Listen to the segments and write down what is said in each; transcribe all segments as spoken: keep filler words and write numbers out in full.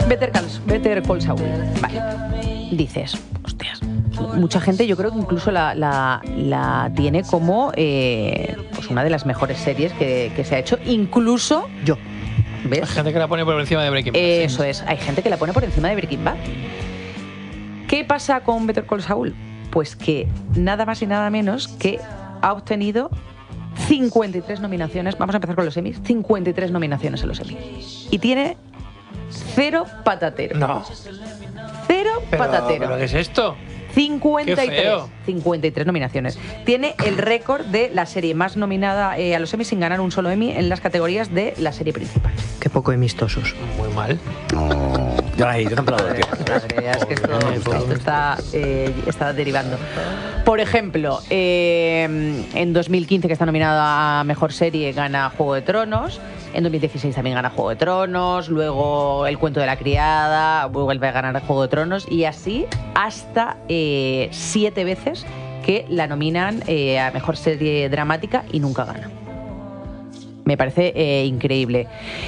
Better Call, Better Call Saul. Vale. Dices, hostias. Mucha gente, yo creo que incluso la, la, la tiene como eh, pues una de las mejores series que, que se ha hecho, incluso yo. ¿Ves? Hay gente que la pone por encima de Breaking Bad. Eso sí. es, hay gente que la pone por encima de Breaking Bad. ¿Qué pasa con Better Call Saul? Pues que nada más y nada menos que ha obtenido cincuenta y tres nominaciones. Vamos a empezar con los Emmys. cincuenta y tres nominaciones en los Emmys. Y tiene cero patatero. No. Cero Pero, patatero. ¿Pero qué es esto? cincuenta y tres. Qué feo. cincuenta y tres nominaciones. Tiene el récord de la serie más nominada eh, a los Emmys sin ganar un solo Emmy en las categorías de la serie principal. Qué poco amistosos. Muy mal. No. Yo, ahí, yo tampoco lo Madre, madre, ya es que esto, esto está, eh, está derivando. Por ejemplo, eh, en dos mil quince, que está nominada a Mejor Serie, gana Juego de Tronos. En dos mil dieciséis también gana Juego de Tronos. Luego El Cuento de la Criada, vuelve a ganar Juego de Tronos. Y así hasta eh, siete veces que la nominan eh, a Mejor Serie Dramática y nunca gana. Me parece eh, increíble.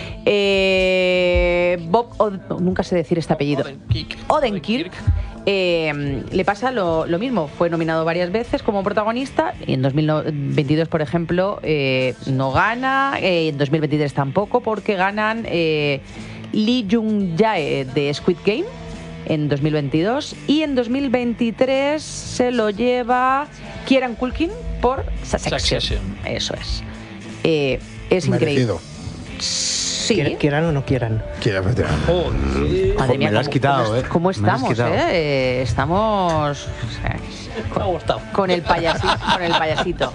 Eh, Bob, Od- nunca sé decir este apellido. Odenkirk. Odenkirk. Eh, le pasa lo, lo mismo. Fue nominado varias veces como protagonista y en dos mil veintidós, por ejemplo, eh, no gana. Eh, en dos mil veintitrés tampoco, porque ganan eh, Lee Jung-jae de Squid Game en dos mil veintidós y en dos mil veintitrés se lo lleva Kieran Culkin por Succession. Succession. Eso es. Eh, es Merecido. increíble. Sí. Quier- Quieran o no quieran. Quiere efectivamente. Joder. Madre mía, Me lo has ¿cómo- quitado, cómo, ¿eh? ¿Cómo Me lo has estamos, quitado. eh? Eh, Estamos o sea, Me ha gustado. con el payasito, con el payasito.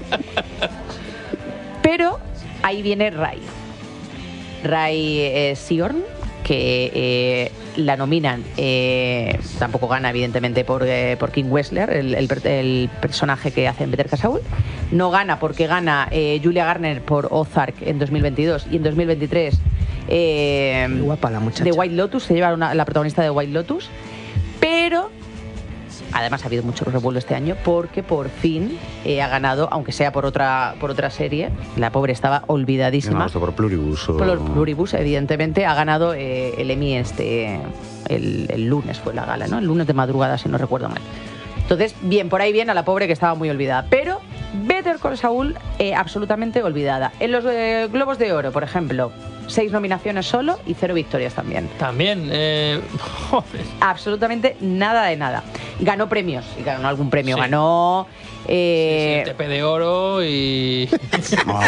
Pero ahí viene Ray. Ray eh, Seorn, que eh, la nominan, eh, tampoco gana evidentemente por, eh, por Kim Wexler, el, el per- el personaje que hace en Better Call Saul. No gana porque gana eh, Julia Garner por Ozark en dos mil veintidós y en dos mil veintitrés eh, Guapa la muchacha. de White Lotus, se lleva una- la protagonista de White Lotus. Pero además ha habido mucho revuelo este año porque por fin eh, ha ganado, aunque sea por otra por otra serie. La pobre estaba olvidadísima. No, esto por Pluribus. o- Por Pluribus, evidentemente, ha ganado eh, el Emmy este el, el lunes fue la gala, ¿no? El lunes de madrugada, si no recuerdo mal. Entonces, bien, por ahí bien a la pobre que estaba muy olvidada. Pero Better Call Saul, eh, absolutamente olvidada. En los eh, Globos de Oro, por ejemplo, seis nominaciones solo y cero victorias también. También, eh, joder. Absolutamente nada de nada. Ganó premios, y ganó algún premio. Sí. Ganó... eh, Sí, sí, el T P de oro y... No.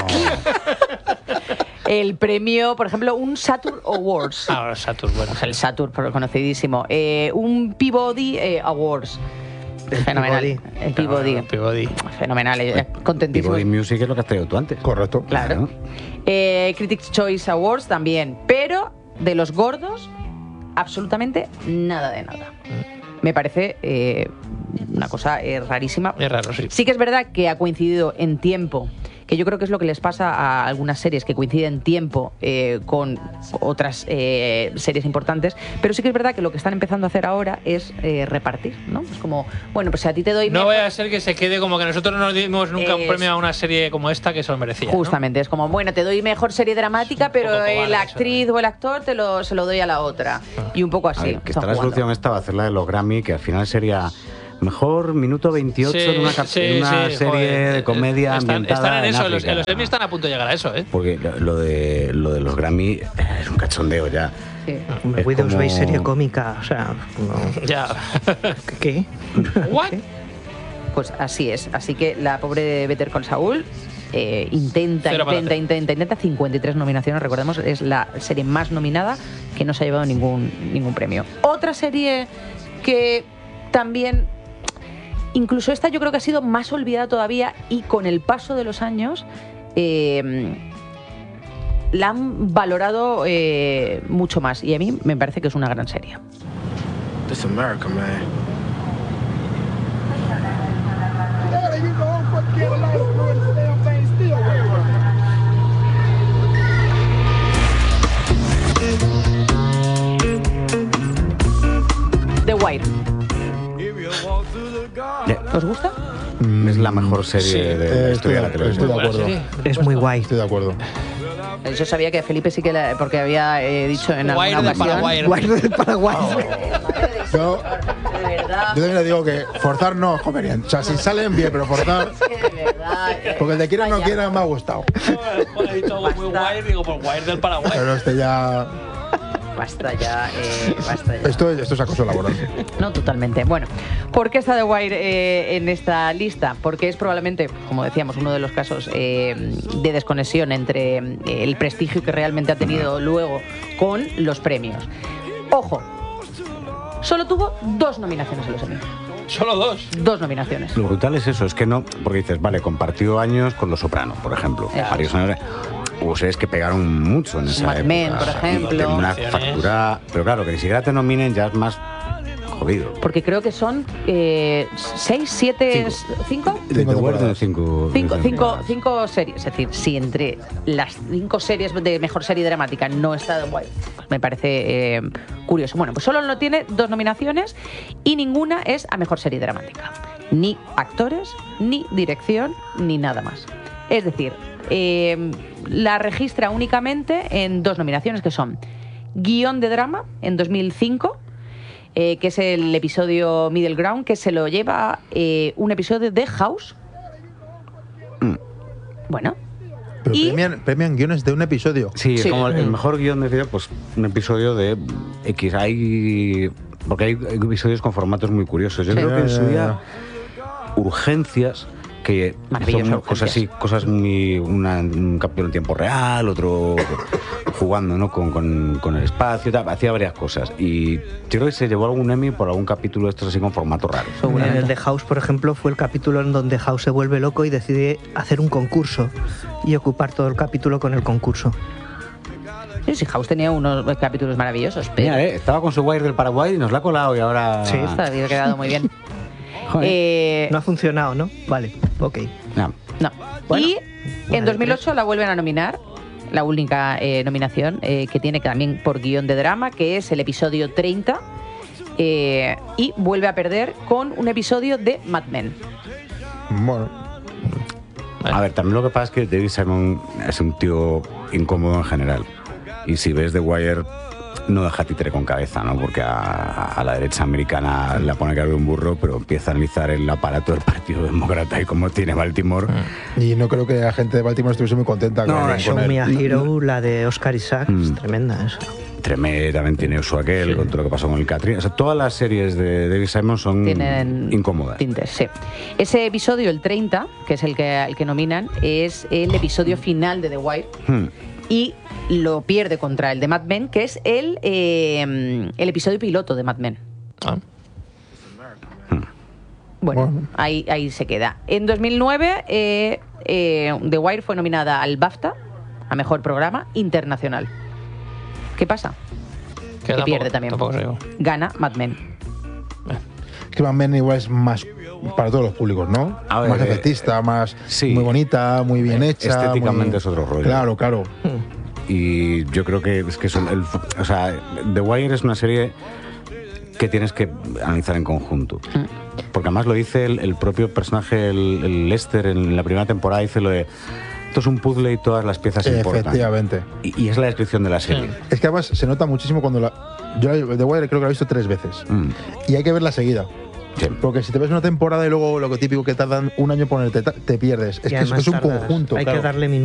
el premio, por ejemplo, un Saturn Awards. Ahora Saturn, bueno. El Saturn, conocidísimo. Eh, un Peabody eh, Awards. El Fenomenal. Peabody. El Peabody. Ah, Peabody. Fenomenal. eh, Contentísimo. Peabody Music es lo que has traído tú antes. Correcto. Claro. Eh, Critics' Choice Awards también. Pero de los gordos, absolutamente nada de nada. Me parece eh, una cosa eh, rarísima. Es raro, sí. Sí que es verdad que ha coincidido en tiempo, que yo creo que es lo que les pasa a algunas series, que coinciden en tiempo eh, con otras eh, series importantes, pero sí que es verdad que lo que están empezando a hacer ahora es eh, repartir, ¿no? Es como, bueno, pues si a ti te doy... No mejor- vaya a ser que se quede como que nosotros no nos dimos nunca un Es- premio a una serie como esta que se lo merecía, ¿no? Justamente, es como, bueno, te doy mejor serie dramática, un pero poco cobarde la eso, actriz ¿no? o el actor te lo, se lo doy a la otra. Y un poco A así. ver, que están está la jugando. solución esta va a hacer la de los Grammy, que al final sería mejor minuto veintiocho Sí, en una, cap- sí, en una sí, serie joder. de comedia están, ambientada están en eso, los, África. los Emmy están a punto de llegar a eso, ¿eh? Porque lo- lo de, lo de los Grammy eh, es un cachondeo ya. Sí. Hombre, Es Widow's como- Bay serie cómica, o sea, no. Ya. ¿Qué? ¿What? Pues así es. Así que la pobre de Better Call Saul eh, intenta, Cero intenta, para intenta, intenta, cincuenta y tres nominaciones, recordemos, es la serie más nominada que no se ha llevado ningún, ningún premio. Otra serie que también, incluso esta yo creo que ha sido más olvidada todavía y con el paso de los años eh, la han valorado eh, mucho más y a mí me parece que es una gran serie. This America, man. The Wire. Ya, ¿Os gusta? es la mejor serie Sí. de la Eh, historia de la estoy, estoy televisión. de Buena acuerdo. serie. Es muy guay. Estoy de acuerdo. Yo sabía que Felipe sí que la, porque había eh, dicho en alguna Wire de ocasión. Paraguay. Guardo del Paraguay. Yo, De verdad. yo también le digo que forzar no es conveniente. O sea, si salen bien, pero forzar. Es que de verdad. eh, Porque el de quiera o no vaya. quiera me ha gustado. He dicho algo muy guay, digo, pues Wire del Paraguay. Pero este ya. Basta ya, eh, basta ya. Esto, esto es acoso laboral. No, totalmente. Bueno, ¿por qué está The Wire eh, en esta lista? Porque es probablemente, como decíamos, uno de los casos eh, de desconexión entre eh, el prestigio que realmente ha tenido luego con los premios. Ojo, solo tuvo dos nominaciones en los Emmy. Solo dos. Dos nominaciones. Lo brutal es eso, es que no, porque dices, vale, compartió años con Los Soprano, por ejemplo. Eso. Varios años. Hubo series que pegaron mucho en esa Mad época. Men, por ejemplo. Y tiene una Acciones. factura. Pero claro, que ni siquiera te nominen ya es más jodido. Porque creo que son eh, seis, siete, cinco. De Cinco The Wire temporadas. tiene cinco. Cinco, cinco cinco, temporadas. cinco series. Es decir, si entre las cinco series de mejor serie dramática no está The Wire, pues me parece eh, curioso. Bueno, pues solo no tiene dos nominaciones y ninguna es a mejor serie dramática. Ni actores, ni dirección, ni nada más. Es decir, eh, la registra únicamente en dos nominaciones que son guión de drama en dos mil cinco, eh, que es el episodio Middle Ground, que se lo lleva eh, un episodio de House. Bueno, Pero Y- premian, premian guiones de un episodio. Sí, es Sí. como el, el mejor guión de video, pues un episodio de X. Hay. Porque hay episodios con formatos muy curiosos. Yo Sí. creo que en su Ya, ya, día, urgencias, que Maravilloso, son cosas así, Urgencias. cosas muy. Una, un capítulo en tiempo real, otro jugando, ¿no? Con, con, con el espacio, tal, hacía varias cosas. Y yo creo que se llevó algún Emmy por algún capítulo de estos así con formato raro. En seguramente. el de House, por ejemplo, fue el capítulo en donde House se vuelve loco y decide hacer un concurso y ocupar todo el capítulo con el concurso. Sí, sí, House tenía unos capítulos maravillosos, pero Mira, eh, estaba con su Wire del Paraguay y nos la ha colado y ahora. Sí, esta había quedado muy bien. Joder. Eh, No ha funcionado, ¿no? Vale, ok. No. no. Bueno, y una en de dos mil ocho la vuelven a nominar, la única eh, nominación eh, que tiene también por guión de drama, que es el episodio treinta, eh, y vuelve a perder con un episodio de Mad Men. Bueno, A ver, también lo que pasa es que David Simon es un tío incómodo en general. Y si ves The Wire, no deja títere con cabeza, ¿no? Porque a, a la derecha americana la pone cara de un burro, pero empieza a analizar el aparato del Partido Demócrata y cómo tiene Baltimore. y no creo que la gente de Baltimore estuviese muy contenta No, con, no, con Show él. Me a Hero, la de Oscar Isaac, Mm. es tremenda eso. Tremé también tiene su aquel, con todo lo que pasó con el Catherine. O sea, todas las series de David Simon son Tienen incómodas. tintes, sí. Ese episodio, el treinta, que es el que, el que nominan, es el episodio final de The Wire. Hmm. Y lo pierde contra el de Mad Men, que es el, eh, el episodio piloto de Mad Men. Ah. Bueno, Bueno. Ahí, ahí se queda. En dos mil nueve, eh, eh, The Wire fue nominada al BAFTA, a Mejor Programa Internacional. ¿Qué pasa? Que Que pierde tampoco- también. tampoco se llevó. Gana Mad Men. Es que Mad Men igual es más para todos los públicos, ¿no? A ver, más eh, efectista, más sí. muy bonita, muy bien hecha. Estéticamente muy- es otro rollo. Claro, claro. Y yo creo que es que son el, o sea, The Wire es una serie que tienes que analizar en conjunto. Porque además lo dice el, el propio personaje, el, el Lester, en la primera temporada, dice lo de esto es un puzzle y todas las piezas importan. Efectivamente. Y, y es la descripción de la serie. Es que además se nota muchísimo cuando la. Yo la- The Wire creo que la he visto tres veces. Mm. Y hay que verla seguida. Sí. Porque si te ves una temporada y luego lo que típico que tardan un año en ponerte, ta- te pierdes. Es Y que es, además es un tardas- conjunto. Hay claro. que darle minutos.